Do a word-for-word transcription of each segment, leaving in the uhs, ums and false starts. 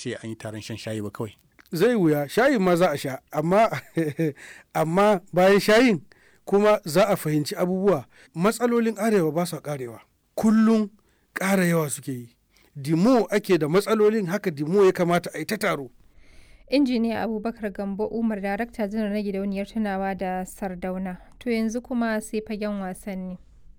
ce an yi taron shan shayi ba kawai. Zai wuya, shayin ma za a sha, amma amma bayan shayin kuma za a fahimci abubuwa. Matsalolin arewa ba su karewa, kullum ƙara yawa suke yi. Dimo ake da matsalolin, haka dimo ya kamata a yi ta taro. Injiniya Abubakar Gambo Umar, Darakta Janar na Gidauniyar Tunawa da Sardauna. To yanzu kuma sai fagen wasanni.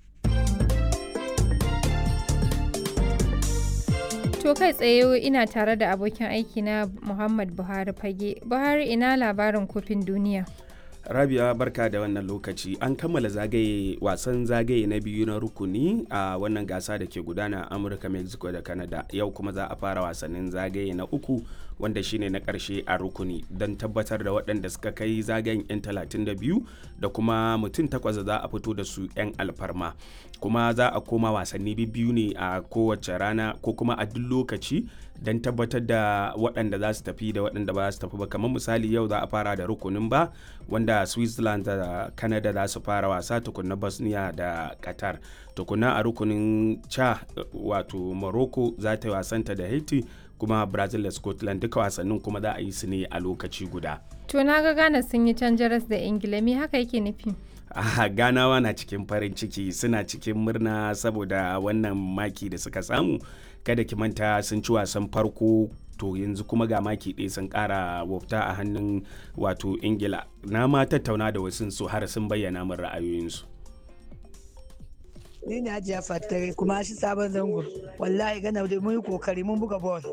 To kai tsaye ina tare da abokin aiki na Muhammad Buhari Fage. Buhari, ina labarin kofin duniya. Rabia, barka da wannan lokaci. An kammala zagaye wasan zagaye na biyu na rukuni a wannan gasa da ke gudana a Amurka, Mexico da Canada. Yau kuma za a fara wasannin zagaye na uku wanda shine na karshe a rukuni don tabbatar da waɗanda suka kai zagayen 'yan talatin da biyu da kuma mutum takwas za a fito da su 'yan alfarma. Kuma za a koma wasanni biyu ne a kowace rana ko kuma a duk lokaci don tabbatar da waɗanda za su tafi da waɗanda ba za su tafi ba. Kamar misali yau za a fara da rukunin ba wanda Switzerland da Canada za su fara wasa, tukunna Bosnia da Qatar. Tukunna a rukunin ca wato Morocco za ta yi wasanta da Haiti, kuma Brazil da Scotland. Duka wasannin kuma za a yi su ne a lokaci guda. To na ga Ghana sun yi can jaras da Ingila, me haka yake nufi? Ah, Ganawa na cikin farin ciki, suna cikin murna saboda wannan maki da suka samu. Kada ki manta sun ci wasan farko, to yanzu kuma ga maki ɗaya sun ƙara wafta a hannun wato Ingila. Na ma tattauna da wasu su har sun bayyana min ra'ayoyinsu. Ni ne Hajiya Fattare kuma shi sabon zango. Wallahi gana da mun yi kokari mun buga ball.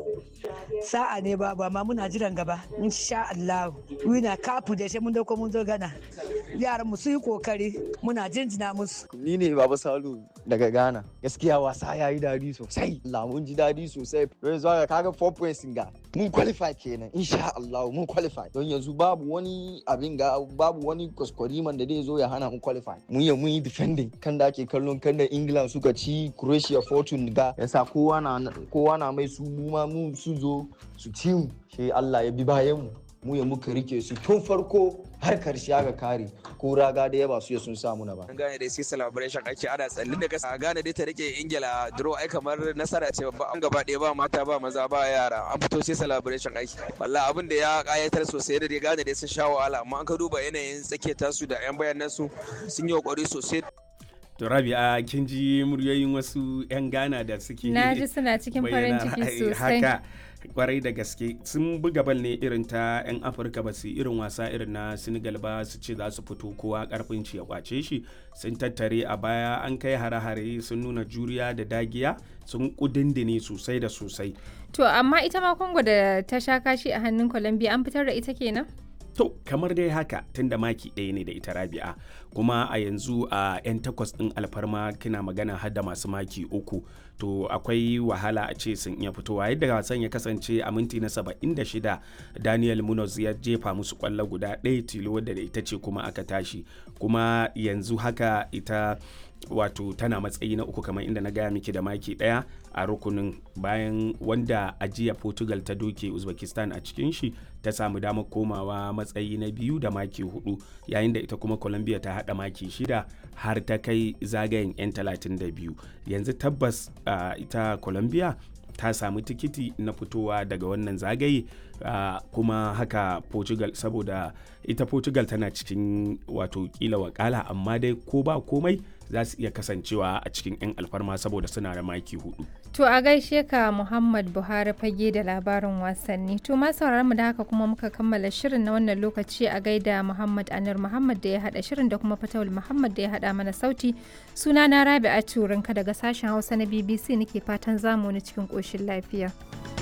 Sa'a ne ba ba ma muna jiran gaba. Insha Allah. Wina kafu da shi mun dauko mun zo gana. Yaran mu sun yi kokari, muna jinjina musu. Ni ne Baba Salu daga Ghana. Gaskiya wasa yayi dadi sosai. Allah mun ji dadi sosai. Don yanzu aka kaga four points ga. Mun qualify kenan. Insha Allah mun qualify. Don yanzu babu wani abin ga babu wani kuskuriman da zai zo ya hana mu qualify. Mun yi mun yi defending kan da ake kallon kan da England suka ci Croatia fortune ga. Yasa kowa na kowa na mai su mu ma mu su zo su ci mu. Sai Allah ya bi bayan mu. Mu ya muka rike su tun farko har karshe aka kare, ko raga da yaba su ya sun samu na ba. An gane dai sai celebration ake ana tsallin da kasa. Gane dai ta rike Ingila draw ai kamar nasara ce babba. An gaba ɗaya ba mata ba maza ba yara. An fito sai celebration ake. Wallahi abin da ya kayatar sosai da dai gane dai sun sha wahala, amma an ka duba yanayin tsakiyar tasu da yan bayanan su sun yi kokari sosai. To Rabi'a, kin ji muryoyin wasu 'yan Ghana da suke Na ji suna cikin farin ciki sosai. Haka kwarai da gaske sun buga bal ne irin ta 'yan Afirka, ba su irin wasa irin na Senegal ba su ce za su fito kowa karfin ci ya kwace shi. Sun tattare a baya, an kai hare-hare, sun nuna juriya da dagiya, sun kudindine sosai da sosai. To amma ita ma Congo da ta sha kashi a hannun Colombia, an fitar da ita kenan? To kamar dai haka, tunda maki ɗaya ne da ita Rabi'a, kuma a yanzu a 'yan takwas ɗin alfarma kina magana har da masu maki uku, to akwai wahala a ce sun iya fitowa. Yadda wasan ya kasance a minti na saba'in da shida, Daniel Munoz ya jefa musu kwallo guda ɗaya tilo wadda da ita ce kuma aka tashi, kuma yanzu haka ita wato tana matsayi na uku kamar inda na gaya miki da maki daya a rukunin, bayan wanda ajiya Portugal ta doke Uzbekistan a cikin shi ta samu damar komawa matsayi na biyu da maki hudu, yayin da ita kuma Colombia ta hada maki shida har ta kai zagayen 'yan talatin da biyu. Yanzu tabbas uh, ita Colombia ta samu tikiti na fitowa daga wannan zagaye, uh, kuma haka Portugal, saboda ita Portugal tana cikin wato kila wakala, amma dai ko ba komai za su iya kasancewa a cikin 'yan alfarma saboda suna da maki hudu. To a gaishe ka Muhammad Buhari Fage da labarin wasanni. To ma sauraron mu da haka kuma muka kammala shirin na wannan lokaci. A gaida Muhammad Anir Muhammad da ya hada shirin da kuma Fatawul Muhammad da ya hada mana sauti. Suna na Rabi'a Turinka daga sashen Hausa na B B C nake fatan zamu ni cikin koshin lafiya.